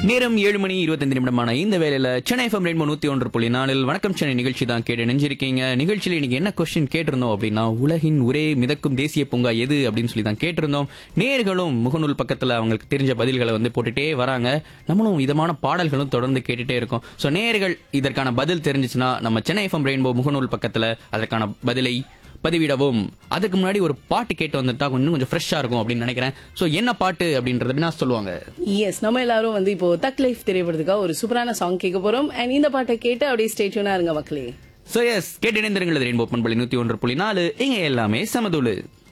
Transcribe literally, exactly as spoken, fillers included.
நேரம் ஏழு மணி இருபத்தைந்து நிமிடமான இந்த வேலையில சென்னை எஃப்எம் ரெயின்போ நூத்தி ஒன்று புள்ளி நாலில் வணக்கம் சென்னை நிகழ்ச்சி தான் கேட்டு நினைஞ்சிருக்கீங்க. நிகழ்ச்சியில இன்னைக்கு என்ன கொஸ்டின் கேட்டிருந்தோம் அப்படின்னா, உலகின் ஒரே மிதக்கும் தேசிய பூங்கா எது அப்படின்னு சொல்லி தான் கேட்டிருந்தோம். நேர்களும் முகநூல் பக்கத்துல அவங்களுக்கு தெரிஞ்ச பதில்களை வந்து போட்டுட்டே வராங்க. நம்மளும் இதமான பாடல்களும் தொடர்ந்து கேட்டுட்டே இருக்கோம். சோ நேர்கள் இதற்கான பதில் தெரிஞ்சிச்சுன்னா நம்ம சென்னை எஃப்எம் ரெயின்போ முகநூல் பக்கத்துல அதற்கான பதிலை பதிவிடவும். அதுக்கு முன்னாடி ஒரு பாட்டு கேட்டு வந்துட்டா இன்னும் கொஞ்சம் ஃப்ரெஷ்ஷா இருக்கும் அப்படின்னு நினைக்கிறேன். சோ என்ன பாட்டு அப்படின்றத நான் சொல்லுவாங்க. எஸ், நம்ம எல்லாரும் வந்து இப்போ தக் லைஃப் திரைப்படத்துக்காக ஒரு சூப்பரான சாங் கேட்க போறோம். அண்ட் இந்த பாட்டை கேட்டு அப்படியே ஸ்டே டியூனா இருங்க மக்களே. சோ எஸ், கேட்டு இணைந்திருங்கள். ரெயின்போ பண்பலை நூத்தி ஒன்று புள்ளி நாலு, இங்க எல்லாமே சமதுளு.